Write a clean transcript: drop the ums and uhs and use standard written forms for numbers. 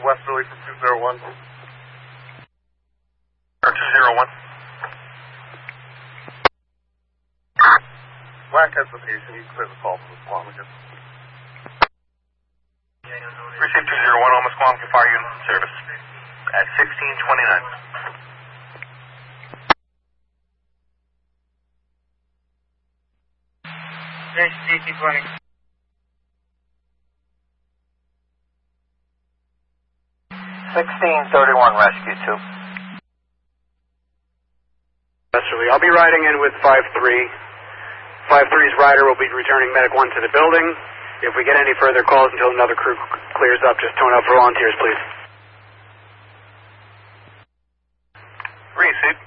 westerly from 201. Or 201. Black has the patient. You clear the call from the Squam again. Precinct 201, Almost Guam, fire unit in service. At 1629. There's CT20. Rescue 2. Westerly. I'll be riding in with 5-3. 5-3's rider will be returning Medic 1 to the building. If we get any further calls until another crew clears up, just tone out for volunteers, please. Reseat.